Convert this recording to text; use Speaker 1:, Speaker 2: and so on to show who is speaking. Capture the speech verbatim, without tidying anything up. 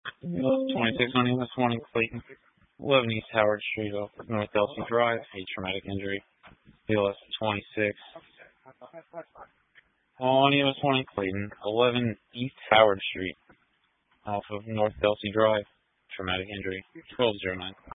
Speaker 1: twenty-six on West one in Clayton. eleven East Howard Street off North Elsie Drive. A traumatic injury. B L S twenty-six. On U S one in Clayton. eleven East Howard Street off of North Elsie Drive. Traumatic injury. twelve oh nine.